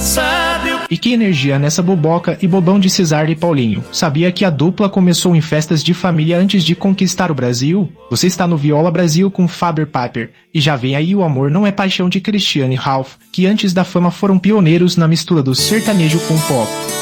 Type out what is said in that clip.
E que energia nessa boboca e bobão de Cesar e Paulinho. Sabia que a dupla começou em festas de família antes de conquistar o Brasil? Você está no Viola Brasil com Faber Piper. E já vem aí o Amor Não É Paixão de Cristiano e Ralph, que antes da fama foram pioneiros na mistura do sertanejo com pop.